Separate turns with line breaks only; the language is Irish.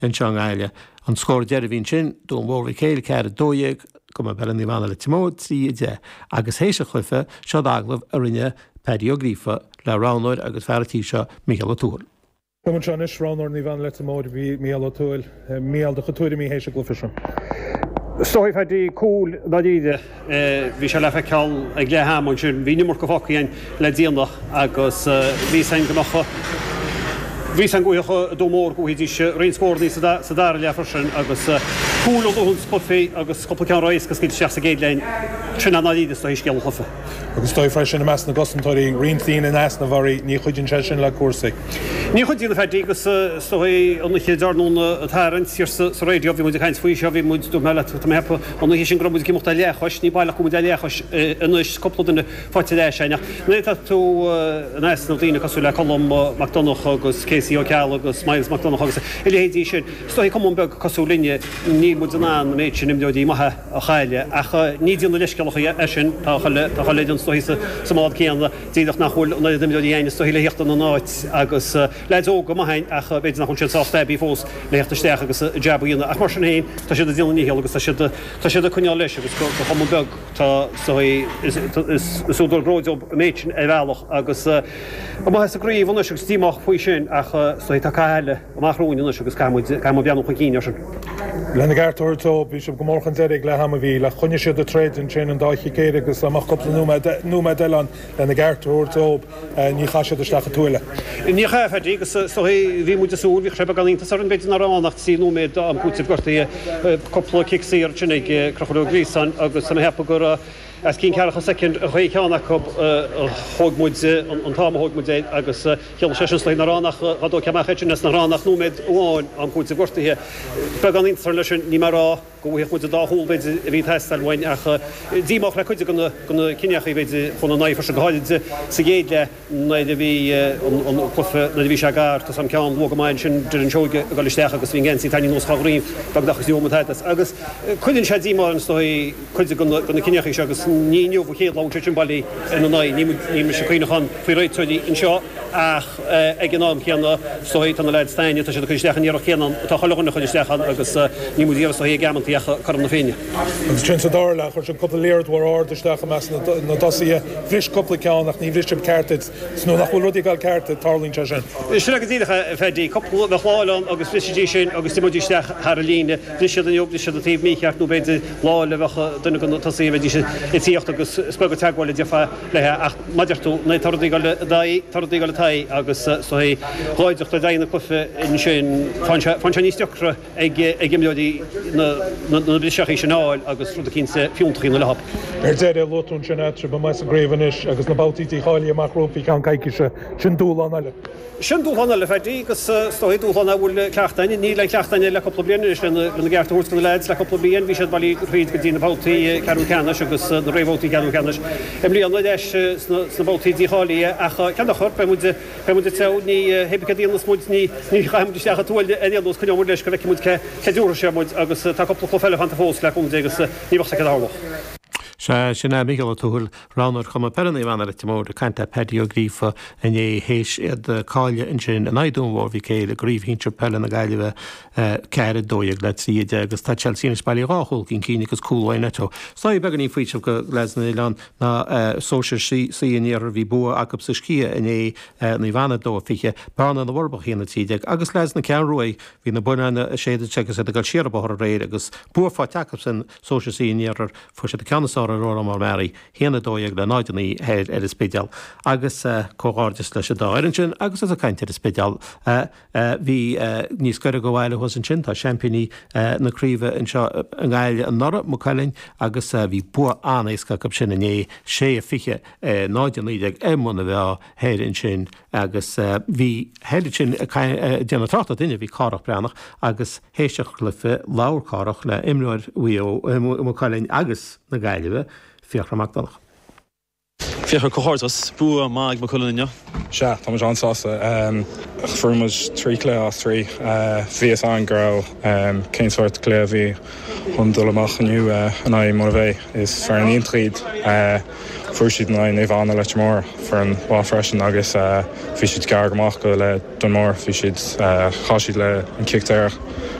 in seán eile an scóir deir bhín sin dún mhór céile ceir dóigh go be an níhana le timód síide agus héise chluife seo aglah a rinne pedioghrífa le ránóid agus feartí seo Michael O'Toole.
Cumann seán is ránóir níhana le timód bhí Michael O'Toole míal de chuúir mí héise glufa seo.
Stoith a di cool na díide bhí se le feiceáil ag le hámán sin bhí nimar go bhacaíon le díanach agus bhí san gonacha bhí san gocha dómór go hídí réonscóirdaí sa dar le farsin agus cool ó dún spotfaí agus coplaceán ráis go cíil seach sa géad lein trína na díide sto hís geal chofa.
Agus stoith freisin na meas na gosantóirí riomhtíín in as na bharí ní chuidir sin le cuasaí.
Ní chuid dína fedí agus stoí an chéidirnú a tharint sír sa réidio bhí muid chaint faoi seo bhí muid do meile hepa an hí sin gromúid cimachta lechois ní bailach go lechois inis coppla duna fáte lé seine. Nuta tú nás nó dtíine cosú le colm McDonach agus Casey O'Call agus Miles McDonach agus iléhédí sin stoí cum beg cosú linne ní muid an na méid sin imdeodí maithe a chaile ach ní díonna leiscealacha sin tá chaléidir stoí sa mád céanna díadach nachhfuil na imdeodí aine stoí le heachta na náid agus leidó go maithain ach beidir nach chun sin sástebí fós leachtasteach agus jabíonna ach mar sin héin tá siad a díonna níhéal agus tá siad a chuneá leis agus go chum beg tá súdul gróid méidsin bhealach agus mai sa gríomh bhna agus tíach faoi sin ach tá caiile amachrúin agus cam beanú chu cíine sin.
Lena Gartúirtó bhí sem go mórchan deig le hama bhí le chunne siad a tréid an sin an dáiche céir agus amach coppla núma deán lena Gartúirtó ní chaise a stacha túile.
Ní chafedí agus bhí mu asú bhí sebe ganíta ar an beidir aránach sí núméid an bútih gortaí coppla kicksaí ar sinnig crochú grísan agus san hepa gur as cín cecha second a chuéánach thugmuide an táma thugmuide agus cheal sé na ránach adó ceachchéitin na ránach núméid bháin an bútih gortaíthe be gan intar lei sin ní marrá go bhíh muide dáthúlbeid a bhí testalhain ach díach le chuide gona cineachí beidir chuna naifar se gáide sa géad le naide bhí an clufa na bhí se gar tá sam ceán lu gomáin sin dur an seoige a gáilisteach agus bhín gensí taí nos chaghríomh bagdachas dúmatheitas agus chuidann sé díán stoí chuide gona cineachí se agus níniuh chéad lá sin bailí in naid ní se chuoinechan fao réitúí in seo ach ag an nám ceanna stoí an leid steine tá sé chuistechan ar chéan tá choganna chuistechan agus ní mú díar hé gamantaí chum na féine.
Agus trin sa dála chuir sin coppla léir war áisteach meas na dosaí bhris coppla ceannach ní bhristem ceirtid nó nach bhfuil rudí gáil ceirte tarlín se sin.
Isna go dtíidecha fedí coppla na chláán agus frisití sin agus timúisteach ar a líne bhrisise an job se a tíh mícheart nó beidir láile bhecha duna go tasaí bheidir i tíocht agus spega teagháile defa lethe ach maidirtú na tardaí gáil taí agus háideach le daanana clufa in sin fan níos deocra ag gimleodí na briseach sin áil agus rud a cínsa fiúntaí na lehap.
Déir lotún sin etre ba mais a gréhanis agus na bátíí cháile amachrópaí can caiiciise sin dúlán eile.
Sin dúhanna le fedí agus stoí dúhanna bhfuil cleachtaine ní le cleachtaine le coppla bliana is lena gceartúirt go leids le coppla blion bhí sé bailí chuid go dtína bátaí ceanú ceannis agus na réhótaí ceanú ceannis. Imlíonna leis sna bátaí chálaí ach ceanna chur pe muide te ní hebicadíonna smúid ní chaimteach túil aonús chuneamúir leis go bheith muid ceúra sé muid agus tá coppla chofeile fan fós le chun agus níhachsa cedáhach.
Sinna Michael O'Toole ránir chuma peran í bhana le timór a caiinte pedioghrífa in é héis iad cáile in sin an aidúmhór bhí céile gríomh híntir pelan na gaiileh cead dóigh le síide agus tá Chelsea bailí ráthúil cín cíine agus cúlhain netó. Slá began í faoitemh go lesna Ián na sóisiir síoníar bhí bua agab sa scia in é na bhana dó fiche barna na bharbach chéanana tíide agus lesna ceanrúid hí na bunaine séad tegus a gáil siarabáthar réad agus buá teachab san sóisiir síoníar fu sé ceannaá Rora mar Mary héanana dóigh le náidenaí héir ar is spéideal agus cóáirdes leis a dáirann sin agus a caiinte is spéideal hí níos scoir go bhhaile hos an sin tá championí naríomh in seo an gáile an nora mucailinn agus bhí bu anéisca go sin inné sé a fiche náidenaíide émna bheith héirinn sin agus bhí héidir sin déanana táta duine bhí cárach breannach agus héisteach le láhcárach le imráir mucailinn agus na gaiileh fiochra McDonach.
Fiochra cohortas, bua mag McCullinja.
Se, tá John Sasa. Chfumas trí clé á trí, fias an girl, céin sort clé bhí chun dul amach aniu an é mar bheith is fear an intríd fuairsiad na éhhanna leit mór for an bá freisin agus fi siad gar amach go le don mór fi siad chaisiad le an kickteach